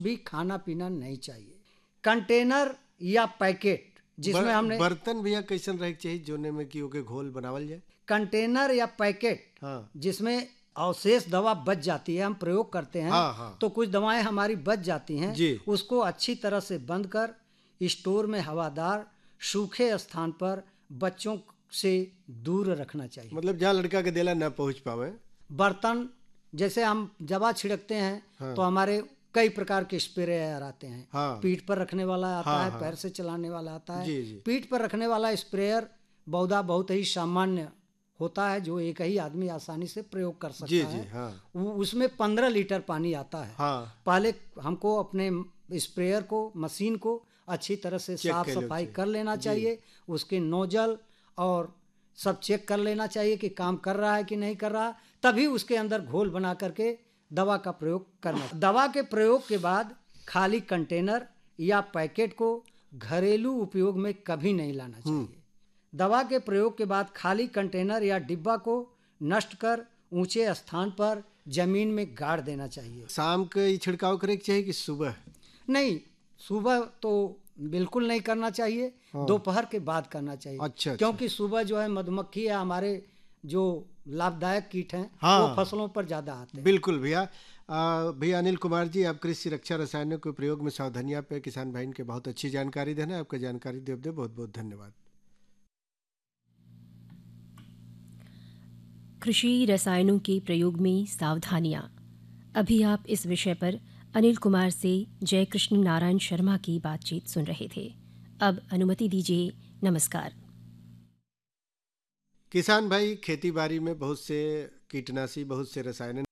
भी खाना पीना नहीं चाहिए। कंटेनर या पैकेट जिसमें हमने बर्तन भैया कैसन रहे चाहिए जोने में कि ओके घोल बनावल जाए। कंटेनर या पैकेट हाँ जिसमें अवशेष दवा बच जाती है, हम प्रयोग करते हैं हाँ हाँ तो कुछ दवाएं हमारी बच जाती हैं, जी। उसको अच्छी तरह से बंद कर स्टोर में हवादार सूखे स्थान पर बच्चों से दूर रखना चाहिए। मतलब जहाँ लड़का के देला न पहुंच पावे। बर्तन जैसे हम दवा छिड़कते हैं हाँ तो हमारे कई प्रकार के स्प्रेयर आते हैं। हाँ पीठ पर रखने वाला आता हाँ है, हाँ पैर से चलाने वाला आता है। जी जी पीठ पर रखने वाला स्प्रेयर बहुधा बहुत ही सामान्य होता है, जो एक ही आदमी आसानी से प्रयोग कर जी सकता जी है। हाँ उसमें 15 लीटर पानी आता है। हाँ पहले हमको अपने स्प्रेयर को, मशीन को अच्छी तरह से चेक साफ कर लो सफाई चाहिए। कर लेना जी चाहिए। उसके नोजल और सब चेक कर लेना चाहिए कि काम कर रहा है कि नहीं कर रहा, तभी उसके अंदर घोल बना करके दवा का प्रयोग करना। दवा के प्रयोग के बाद खाली कंटेनर या पैकेट को घरेलू उपयोग में कभी नहीं लाना चाहिए। दवा के प्रयोग के बाद खाली कंटेनर या डिब्बा को नष्ट कर ऊंचे स्थान पर जमीन में गाड़ देना चाहिए। शाम के ही छिड़काव करे के चाहिए कि सुबह। नहीं, सुबह तो बिल्कुल नहीं करना चाहिए, हाँ दोपहर के बाद करना चाहिए। अच्छा अच्छा क्योंकि सुबह जो है मधुमक्खी या हमारे जो लाभदायक कीट हैं वो हाँ फसलों पर ज़्यादा आते हैं। बिल्कुल भैया। भैया अनिल कुमार जी, आप कृषि रक्षा रसायनों के प्रयोग में सावधानियां पे किसान भाई के बहुत अच्छी जानकारी देना। आपका जानकारी देव बहुत बहुत धन्यवाद। कृषि रसायनों के प्रयोग में सावधानियां। अभी आप इस विषय पर अनिल कुमार से जय कृष्ण नारायण शर्मा की बातचीत सुन रहे थे। अब अनुमति दीजिए। नमस्कार। किसान भाई खेती बाड़ी में बहुत से कीटनाशी, बहुत से रसायन